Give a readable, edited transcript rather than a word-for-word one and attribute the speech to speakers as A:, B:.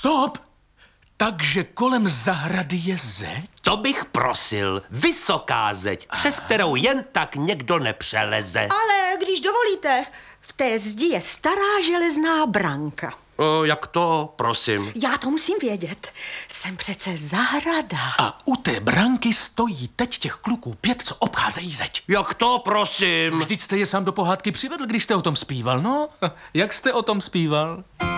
A: Stop! Takže kolem zahrady je zeď?
B: To bych prosil, vysoká zeď, přes kterou jen tak někdo nepřeleze.
C: Ale když dovolíte, v té zdi je stará železná branka.
B: Jak to, prosím?
C: Já to musím vědět. Jsem přece zahrada.
A: A u té branky stojí teď těch kluků 5, co obcházejí zeď.
B: Jak to, prosím?
A: Vždyť jste je sám do pohádky přivedl, když jste o tom zpíval, no? Jak jste o tom zpíval?